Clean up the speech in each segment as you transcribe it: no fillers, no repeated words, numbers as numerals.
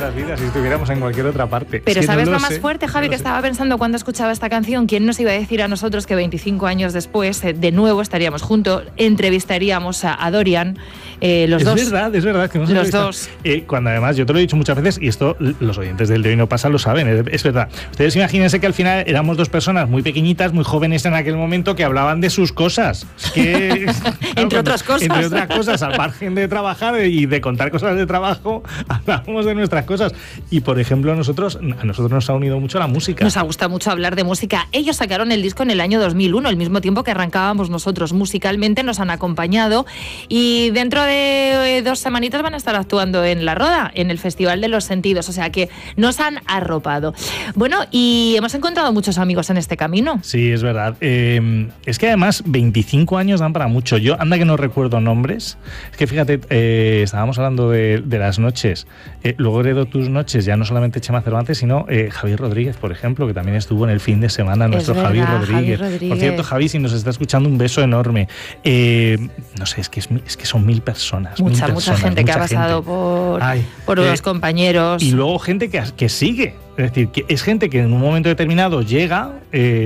nuestras vidas si estuviéramos en cualquier otra parte. Pero es que ¿sabes no lo más sé, fuerte, Javi? no Que estaba pensando cuando escuchaba esta canción, ¿quién nos iba a decir a nosotros que 25 años después, de nuevo estaríamos juntos, entrevistaríamos a Dorian, los dos? Es verdad que no los dos. Cuando además, yo te lo he dicho muchas veces, y esto los oyentes del De Hoy No Pasa lo saben, es verdad. Ustedes imagínense que al final éramos dos personas muy pequeñitas, muy jóvenes en aquel momento, que hablaban de sus cosas. Entre otras cosas. Entre otras cosas, al margen de trabajar y de contar cosas de trabajo, hablábamos de nuestras cosas. Y, por ejemplo, a nosotros nos ha unido mucho la música. Nos ha gustado mucho hablar de música. Ellos sacaron el disco en el año 2001, al mismo tiempo que arrancábamos nosotros. Musicalmente nos han acompañado y dentro de 2 semanitas van a estar actuando en La Roda, en el Festival de los Sentidos, o sea que nos han arropado. Bueno, y hemos encontrado muchos amigos en este camino. Sí, es verdad. Es que además 25 años dan para mucho. Yo, anda que no recuerdo nombres. Es que fíjate, estábamos hablando de las noches. Luego heredó tus noches, ya no solamente Chema Cervantes, sino Javier Rodríguez, por ejemplo, que también estuvo en el fin de semana, nuestro verdad, Javier Rodríguez. Javi Rodríguez. Por cierto, Javi, si nos está escuchando, un beso enorme. No sé, es que son 1000 personas. Mucha gente que ha pasado por los compañeros. Y luego gente que sigue. Es decir, que es gente que en un momento determinado llega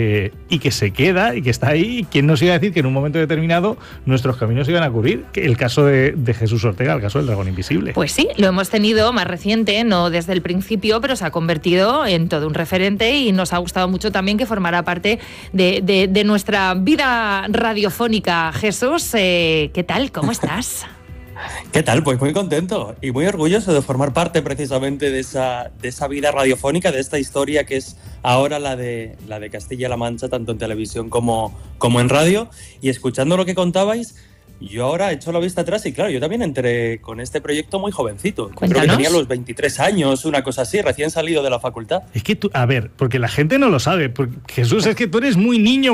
y que se queda y que está ahí. ¿Quién nos iba a decir que en un momento determinado nuestros caminos iban a ocurrir? El caso de Jesús Ortega, el caso del Dragón Invisible. Pues sí, lo hemos tenido más reciente, no desde el principio, pero se ha convertido en todo un referente y nos ha gustado mucho también que formara parte de nuestra vida radiofónica. Jesús, ¿qué tal? ¿Cómo estás? ¿Qué tal? Pues muy contento y muy orgulloso de formar parte precisamente de esa vida radiofónica, de esta historia que es ahora la de Castilla-La Mancha, tanto en televisión como en radio. Y escuchando lo que contabais, yo ahora he hecho la vista atrás y claro, yo también entré con este proyecto muy jovencito. Cuéntanos. Creo que tenía los 23 años, una cosa así, recién salido de la facultad. Es que tú, a ver, porque la gente no lo sabe, porque Jesús, es que tú eres muy niño.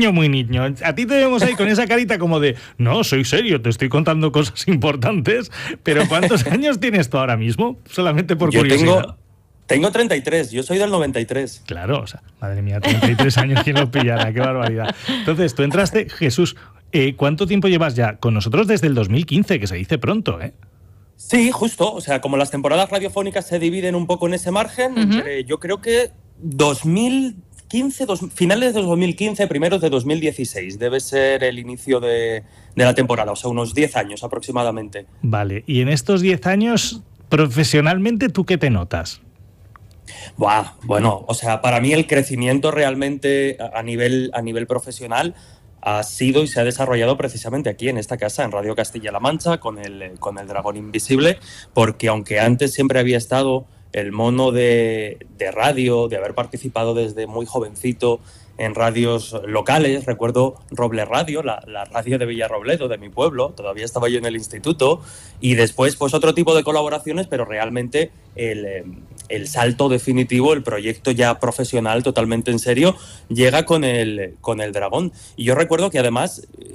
A ti te vemos ahí con esa carita como de, no, soy serio, te estoy contando cosas importantes, pero ¿cuántos años tienes tú ahora mismo? Solamente por curiosidad. Tengo 33, yo soy del 93. Claro, o sea, madre mía, 33 años, ¿quién lo pillara? Qué barbaridad. Entonces, tú entraste, Jesús, ¿cuánto tiempo llevas ya con nosotros? Desde el 2015, que se dice pronto, ¿eh? Sí, justo, o sea, como las temporadas radiofónicas se dividen un poco en ese margen, entre, yo creo que 2015, finales de 2015, primeros de 2016, debe ser el inicio de la temporada, o sea, unos 10 años aproximadamente. Vale, y en estos 10 años, profesionalmente, ¿tú qué te notas? Bueno, o sea, para mí el crecimiento realmente a nivel profesional ha sido y se ha desarrollado precisamente aquí en esta casa, en Radio Castilla-La Mancha, con el Dragón Invisible, porque aunque antes siempre había estado el mono de radio, de haber participado desde muy jovencito en radios locales, recuerdo Roble Radio, la radio de Villarrobledo, de mi pueblo, todavía estaba yo en el instituto, y después pues otro tipo de colaboraciones, pero realmente el salto definitivo, el proyecto ya profesional, totalmente en serio, llega con el Dragón. Y yo recuerdo que además